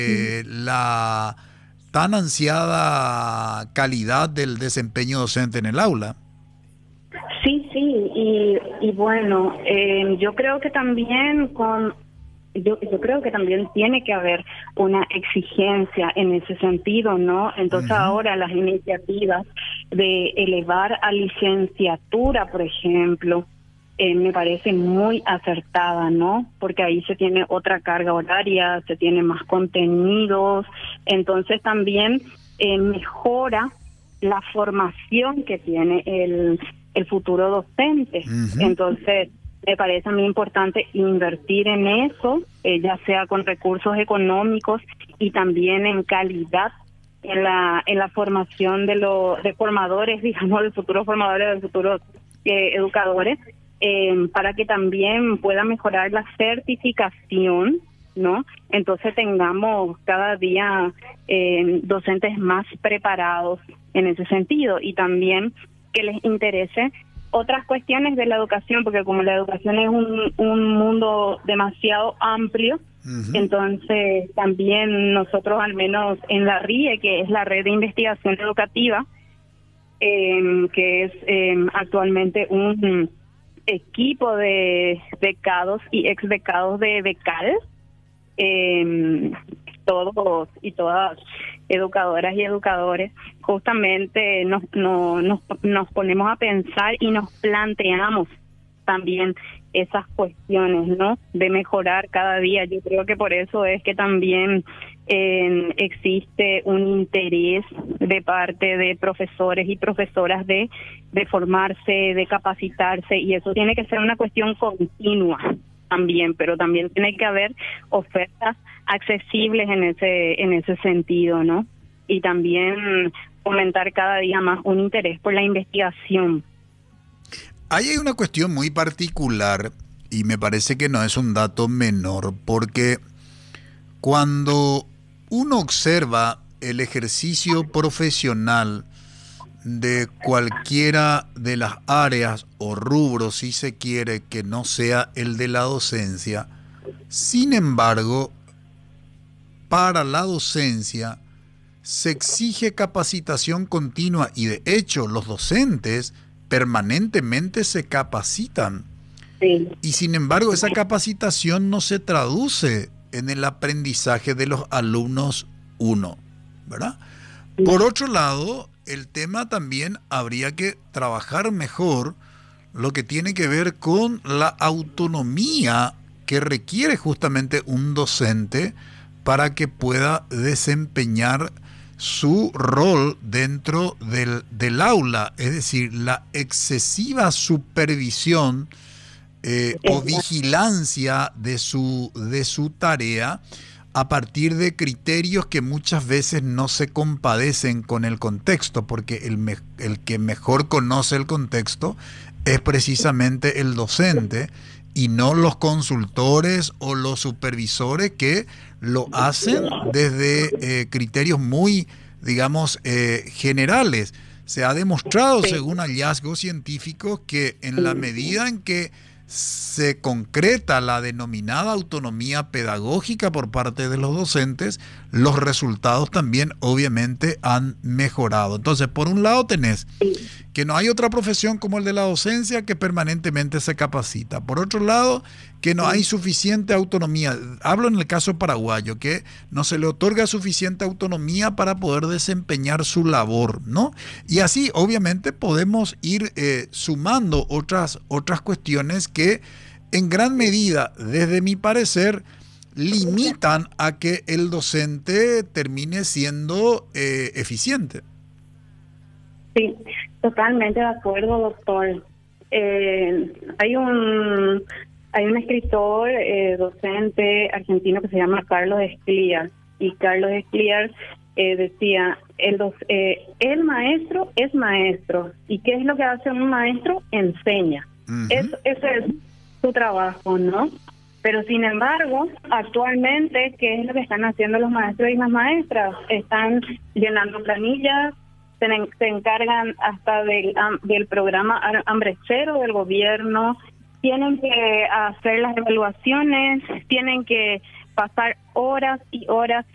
la tan ansiada calidad del desempeño docente en el aula. Sí, sí, y bueno, yo creo que también yo creo que también tiene que haber una exigencia en ese sentido, ¿no? Entonces Ujú. ahora las iniciativas de elevar a licenciatura, por ejemplo, me parece muy acertada, ¿no? Porque ahí se tiene otra carga horaria, se tiene más contenidos, entonces también mejora la formación que tiene el futuro docente. Ujú. Entonces, me parece a mí importante invertir en eso, ya sea con recursos económicos y también en calidad en la formación de formadores, digamos, de futuros formadores, de futuros educadores, para que también pueda mejorar la certificación, ¿no? Entonces tengamos cada día docentes más preparados en ese sentido y también que les interese otras cuestiones de la educación, porque como la educación es un mundo demasiado amplio, Ujú. entonces también nosotros, al menos en la RIE, que es la Red de Investigación Educativa, que es actualmente un equipo de becados y ex becados de Becal, eh, todos y todas educadoras y educadores, justamente nos ponemos a pensar y nos planteamos también esas cuestiones, ¿no? De mejorar cada día. Yo creo que por eso es que también existe un interés de parte de profesores y profesoras de formarse, de capacitarse, y eso tiene que ser una cuestión continua también, pero también tiene que haber ofertas accesibles en ese sentido, ¿no? Y también fomentar cada día más un interés por la investigación. Ahí hay una cuestión muy particular y me parece que no es un dato menor, porque cuando uno observa el ejercicio profesional de cualquiera de las áreas o rubros, si se quiere, que no sea el de la docencia, sin embargo, para la docencia se exige capacitación continua y de hecho los docentes permanentemente se capacitan. Sí, Y sin embargo, esa capacitación no se traduce en el aprendizaje de los alumnos uno, ¿verdad? Por otro lado, el tema también habría que trabajar mejor lo que tiene que ver con la autonomía que requiere justamente un docente para que pueda desempeñar su rol dentro del aula, es decir, la excesiva supervisión o vigilancia de su tarea a partir de criterios que muchas veces no se compadecen con el contexto, porque el que mejor conoce el contexto es precisamente el docente y no los consultores o los supervisores que lo hacen desde criterios muy, digamos, generales. Se ha demostrado, sí. según hallazgos científicos, que en la medida en que se concreta la denominada autonomía pedagógica por parte de los docentes, los resultados también obviamente han mejorado. Entonces, por un lado tenés que no hay otra profesión como el de la docencia que permanentemente se capacita. Por otro lado, que no hay suficiente autonomía. Hablo en el caso paraguayo, que no se le otorga suficiente autonomía para poder desempeñar su labor, ¿no? Y así, obviamente, podemos ir sumando otras cuestiones que, en gran medida, desde mi parecer, limitan a que el docente termine siendo eficiente. Sí, totalmente de acuerdo, doctor. Hay un escritor, docente argentino que se llama Carlos Escliar, y Carlos Escliar decía, el maestro es maestro, ¿y qué es lo que hace un maestro? Enseña. Ujú. Ese es su trabajo, ¿no? Pero sin embargo, actualmente, ¿qué es lo que están haciendo los maestros y las maestras? Están llenando planillas, se encargan hasta del programa Hambre Cero del gobierno, tienen que hacer las evaluaciones, tienen que pasar horas y horas